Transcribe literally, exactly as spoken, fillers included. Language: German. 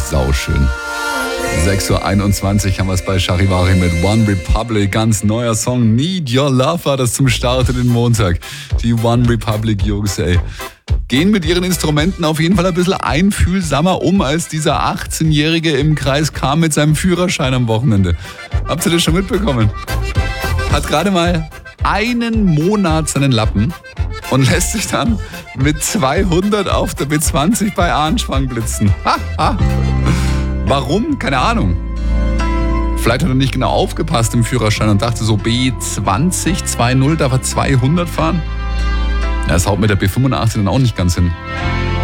sauschön. sechs Uhr einundzwanzig haben wir es bei Charivari mit One Republic. Ganz neuer Song, Need Your Love war das zum Start in den Montag. Die One Republic Jungs, ey. Gehen mit ihren Instrumenten auf jeden Fall ein bisschen einfühlsamer um, als dieser achtzehnjährige im Kreis kam mit seinem Führerschein am Wochenende. Habt ihr das schon mitbekommen? Hat gerade mal einen Monat seinen Lappen und lässt sich dann mit zweihundert auf der B zwanzig bei Ahrenschwang blitzen. Ha, ha. Warum? Keine Ahnung. Vielleicht hat er nicht genau aufgepasst im Führerschein und dachte so B zwanzig, zwei null, darf er zweihundert fahren? Ja, das haut mit der B fünfundachtzig dann auch nicht ganz hin.